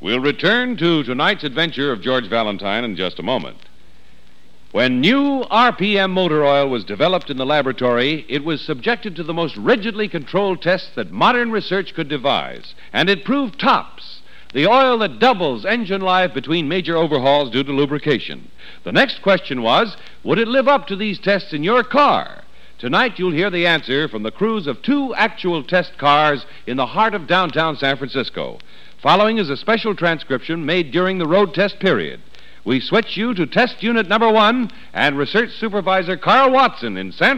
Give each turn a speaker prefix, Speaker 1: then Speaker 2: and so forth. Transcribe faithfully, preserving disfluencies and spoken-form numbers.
Speaker 1: We'll return to tonight's adventure of George Valentine in just a moment. When new R P M motor oil was developed in the laboratory, it was subjected to the most rigidly controlled tests that modern research could devise, and it proved tops, the oil that doubles engine life between major overhauls due to lubrication. The next question was, would it live up to these tests in your car? Tonight you'll hear the answer from the crews of two actual test cars in the heart of downtown San Francisco. Following is a special transcription made during the road test period. We switch you to test unit number one and research supervisor Carl Watson in San